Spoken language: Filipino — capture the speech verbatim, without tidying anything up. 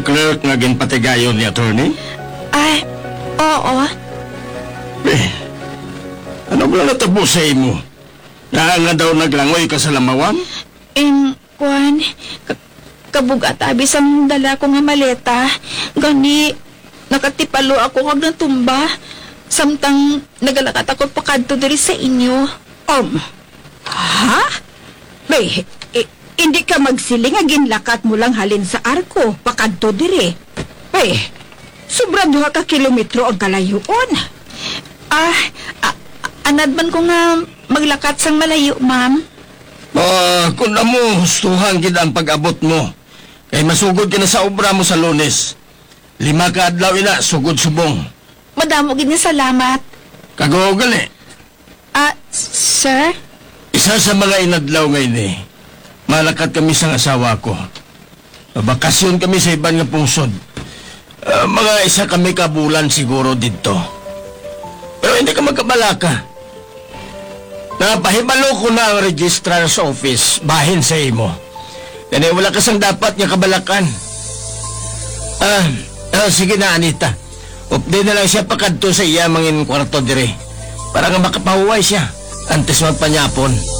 clerk nga ginpatigayon ni attorney? Ay, oo. Eh, ano ba natabo sa imo? Na nga daw naglangoy ka sa lamawan? Ing, Juan, ka- kabugat abis ang dala ko nga maleta. Gani, nakatipalo ako kag natumba. Samtang nagalakat ako pakadto diri sa inyo. Um, ha? May, i- hindi ka magsiling nga ginlakat mo lang halin sa arko, pakadto dire. May, sobra duha ka kilometro ang kalayoon. Ah, a- anad man ko nga maglakat sang malayo, ma'am. Ah, kung na mo, hustuhan kita ang pag-abot mo. Kay masugod ka na sa obra mo sa Lunes. Lima ka adlaw ina, sugod subong. Madamo gid nga salamat. Kagogal eh. Ah, sir? Isa sa mga inadlaw ngayon eh. Malakat kami sa asawa ko. Bakasyon kami sa iban nga pungsod. Ah, mga isa kami kabulan siguro dito. Pero hindi ka magkabalaka. Napahibalo ko na ang registrar's office bahin sa imo. Kaya wala kasang dapat nga kabalakan. Ah, ah sige na Anita. Update na lang siya pakadto sa iya mangin kwarto dire. Para nga makapahuway siya antes magpanyapon.